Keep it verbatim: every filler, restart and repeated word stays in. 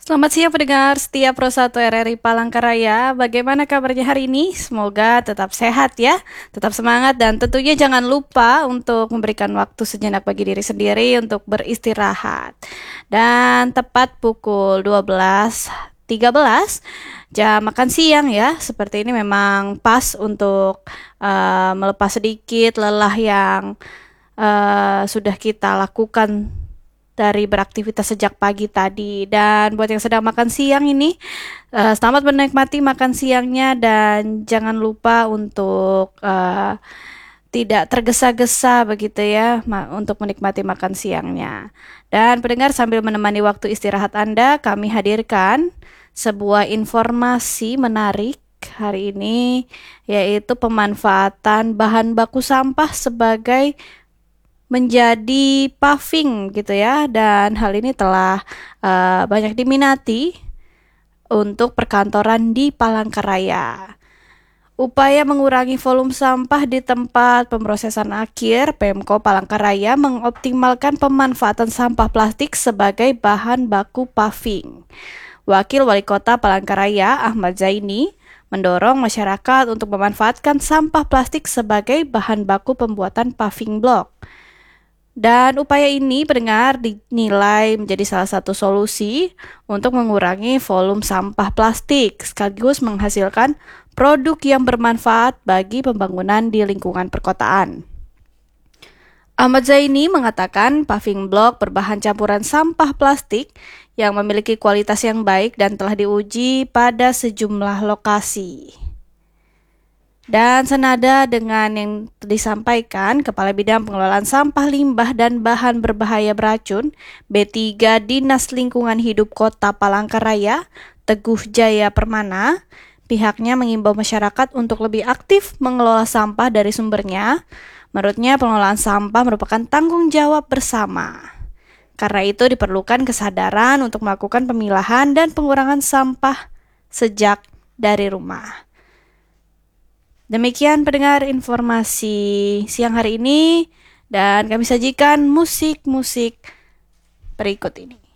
Selamat siang pendengar setia Pro satu R R I Palangkaraya. Bagaimana kabarnya hari ini? Semoga tetap sehat ya, tetap semangat dan tentunya jangan lupa untuk memberikan waktu sejenak bagi diri sendiri untuk beristirahat. Dan tepat pukul dua belas tiga belas jam makan siang ya. Seperti ini memang pas untuk uh, melepas sedikit lelah yang uh, sudah kita lakukan dari beraktivitas sejak pagi tadi. Dan buat yang sedang makan siang ini, uh, selamat menikmati makan siangnya dan jangan lupa untuk uh, tidak tergesa-gesa begitu ya ma- untuk menikmati makan siangnya. Dan pendengar, sambil menemani waktu istirahat Anda, kami hadirkan sebuah informasi menarik hari ini, yaitu pemanfaatan bahan baku sampah sebagai menjadi paving gitu ya, dan hal ini telah uh, banyak diminati untuk perkantoran di Palangkaraya. Upaya mengurangi volume sampah di tempat pemrosesan akhir, Pemko Palangkaraya mengoptimalkan pemanfaatan sampah plastik sebagai bahan baku paving. Wakil Wali Kota Palangkaraya, Ahmad Zaini, mendorong masyarakat untuk memanfaatkan sampah plastik sebagai bahan baku pembuatan paving block. Dan upaya ini pendengar dinilai menjadi salah satu solusi untuk mengurangi volume sampah plastik sekaligus menghasilkan produk yang bermanfaat bagi pembangunan di lingkungan perkotaan. Ahmad Zaini mengatakan paving block berbahan campuran sampah plastik yang memiliki kualitas yang baik dan telah diuji pada sejumlah lokasi. Dan senada dengan yang disampaikan Kepala Bidang Pengelolaan Sampah Limbah dan Bahan Berbahaya Beracun B tiga Dinas Lingkungan Hidup Kota Palangkaraya, Teguh Jaya Permana, pihaknya mengimbau masyarakat untuk lebih aktif mengelola sampah dari sumbernya. Menurutnya, pengelolaan sampah merupakan tanggung jawab bersama. Karena itu diperlukan kesadaran untuk melakukan pemilahan dan pengurangan sampah sejak dari rumah. Demikian pendengar informasi siang hari ini, dan kami sajikan musik-musik berikut ini.